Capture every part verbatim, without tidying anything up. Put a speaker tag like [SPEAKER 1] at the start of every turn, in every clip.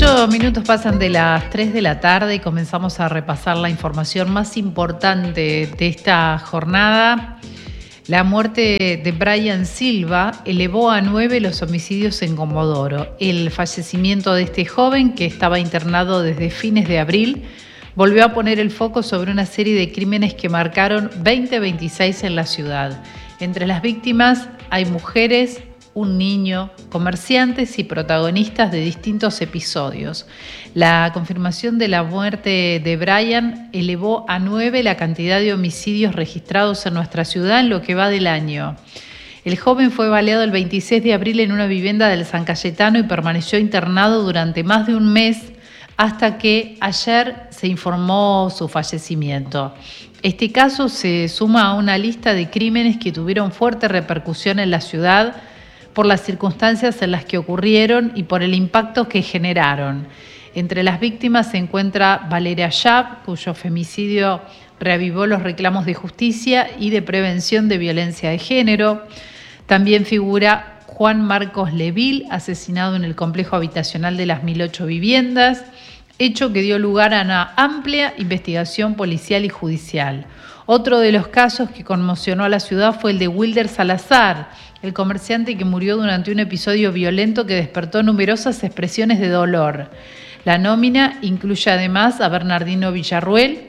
[SPEAKER 1] Ocho minutos pasan de las tres de la tarde y comenzamos a repasar la información más importante de esta jornada. La muerte de Brian Silva elevó a nueve los homicidios en Comodoro. El fallecimiento de este joven, que estaba internado desde fines de abril, volvió a poner el foco sobre una serie de crímenes que marcaron veinte veintiséis en la ciudad. Entre las víctimas hay mujeres, un niño, comerciantes y protagonistas de distintos episodios. La confirmación de la muerte de Brian elevó a nueve la cantidad de homicidios registrados en nuestra ciudad en lo que va del año. El joven fue baleado el veintiséis de abril en una vivienda del San Cayetano y permaneció internado durante más de un mes hasta que ayer se informó su fallecimiento. Este caso se suma a una lista de crímenes que tuvieron fuerte repercusión en la ciudad por las circunstancias en las que ocurrieron y por el impacto que generaron. Entre las víctimas se encuentra Valeria Yap, cuyo femicidio reavivó los reclamos de justicia y de prevención de violencia de género. También figura Juan Marcos Leville, asesinado en el complejo habitacional de las mil ocho viviendas, hecho que dio lugar a una amplia investigación policial y judicial. Otro de los casos que conmocionó a la ciudad fue el de Wilder Salazar, el comerciante que murió durante un episodio violento que despertó numerosas expresiones de dolor. La nómina incluye además a Bernardino Villarruel,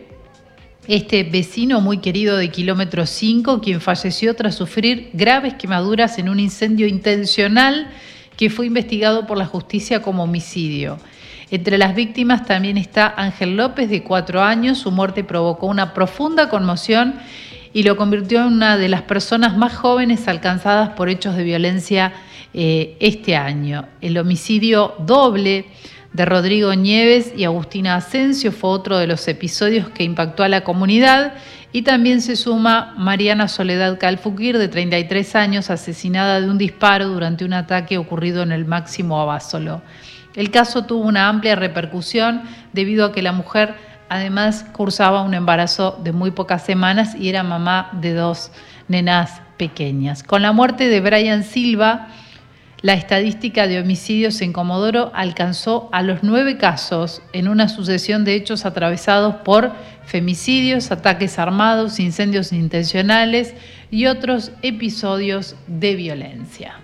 [SPEAKER 1] este vecino muy querido de Kilómetro cinco, quien falleció tras sufrir graves quemaduras en un incendio intencional que fue investigado por la justicia como homicidio. Entre las víctimas también está Ángel López, de cuatro años. Su muerte provocó una profunda conmoción y lo convirtió en una de las personas más jóvenes alcanzadas por hechos de violencia eh, este año. El homicidio doble de Rodrigo Nieves y Agustina Asensio fue otro de los episodios que impactó a la comunidad, y también se suma Mariana Soledad Calfuquir, de treinta y tres años, asesinada de un disparo durante un ataque ocurrido en el Máximo Abasolo. El caso tuvo una amplia repercusión debido a que la mujer además cursaba un embarazo de muy pocas semanas y era mamá de dos nenas pequeñas. Con la muerte de Brian Silva, la estadística de homicidios en Comodoro alcanzó a los nueve casos en una sucesión de hechos atravesados por femicidios, ataques armados, incendios intencionales y otros episodios de violencia.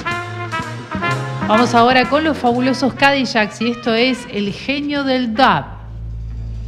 [SPEAKER 1] Vamos ahora con los fabulosos Cadillacs y esto es El Genio del Dub.